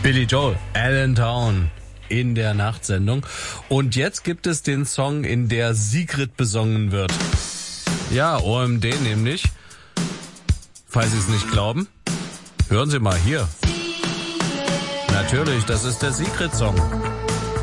Billy Joel, Allentown in der Nachtsendung. Und jetzt gibt es den Song, in der Sigrid besungen wird. Ja, OMD nämlich. Falls Sie es nicht glauben, hören Sie mal hier. Natürlich, das ist der Sigrid-Song.